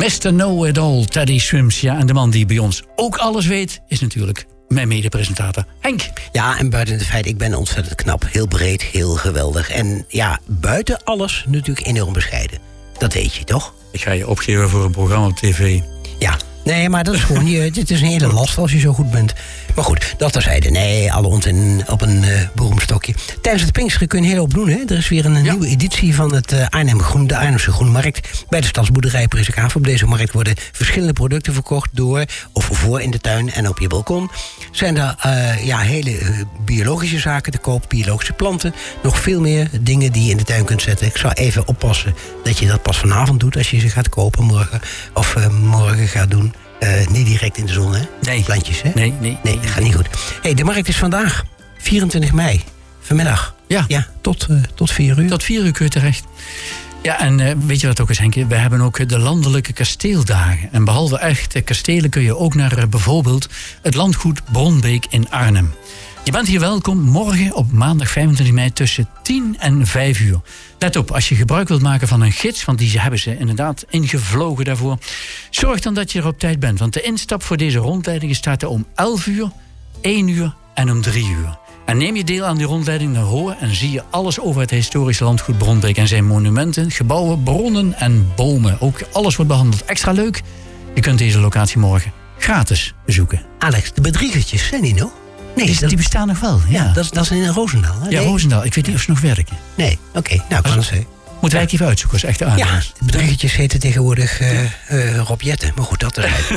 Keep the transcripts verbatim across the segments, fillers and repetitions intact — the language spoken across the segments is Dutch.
mister Know-it-all, Teddy Swims. Ja, en de man die bij ons ook alles weet, is natuurlijk mijn mede-presentator Henk. Ja, en buiten het feit, ik ben ontzettend knap. Heel breed, heel geweldig. En ja, buiten alles natuurlijk enorm bescheiden. Dat weet je, toch? Ik ga je opgeven voor een programma op tv. Ja, nee, maar dat is gewoon, je, dit is een hele last als je zo goed bent. Maar goed, dat terzijde. Nee, alle onzin op een uh, beroemstokje. Tijdens het Pinksteren kun je een hele hoop doen, hè? Er is weer een ja. nieuwe editie van het uh, Arnhem Groen, de Arnhemse Groenmarkt bij de Stadsboerderij Presikhaven. Op deze markt worden verschillende producten verkocht door of voor in de tuin en op je balkon. Zijn er uh, ja, hele uh, biologische zaken te koop, biologische planten. Nog veel meer dingen die je in de tuin kunt zetten. Ik zou even oppassen dat je dat pas vanavond doet als je ze gaat kopen morgen. Of uh, morgen gaat doen. Uh, niet direct in de zon, hè? Nee. Plantjes, hè? Nee, nee. Nee, dat gaat niet goed. Hey, de markt is vandaag, vierentwintig mei, vanmiddag. Ja. Ja, tot, uh, tot vier uur. Tot vier uur kun je terecht. Ja, en uh, weet je wat ook is, Henk? We hebben ook de landelijke kasteeldagen. En behalve echte kastelen kun je ook naar uh, bijvoorbeeld het landgoed Bronbeek in Arnhem. Je bent hier welkom morgen op maandag vijfentwintig mei tussen tien en vijf uur. Let op, als je gebruik wilt maken van een gids, want die hebben ze inderdaad ingevlogen daarvoor. Zorg dan dat je er op tijd bent, want de instap voor deze rondleidingen staat er om elf uur, één uur en om drie uur. En neem je deel aan die rondleiding, dan hoor en zie je alles over het historische landgoed Bronbeek en zijn monumenten, gebouwen, bronnen en bomen. Ook alles wordt behandeld. Extra leuk, je kunt deze locatie morgen gratis bezoeken. Alex, de bedriegertjes, zijn die nog? Nee, die, dat, die bestaan nog wel. Ja, ja dat, dat is in Roosendaal. Hè? Ja, nee. Roosendaal. Ik weet niet of ze nog werken. Nee, oké. Okay. Nou, kan het zijn. Moeten wij even uitzoeken als echte aannemers. Ja, de bedriegertjes heten tegenwoordig uh, uh, Rob Jetten. Maar goed, dat eruit.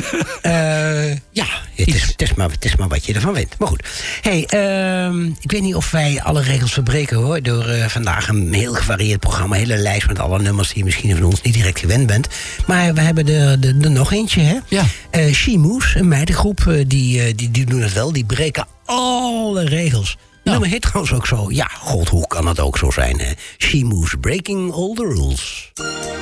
uh, ja, het is, het, is maar, het is maar wat je ervan weet. Maar goed. Hey, uh, ik weet niet of wij alle regels verbreken, hoor. Door uh, vandaag een heel gevarieerd programma. Een hele lijst met alle nummers die je misschien van ons niet direct gewend bent. Maar we hebben er, er, er nog eentje, hè? Ja. Uh, She-Moves, een meidengroep, uh, die, uh, die, die doen het wel. Die breken alle regels. Het nummer heet trouwens ook zo. Ja, god, hoe kan het ook zo zijn, hè? She Moves Breaking All the Rules.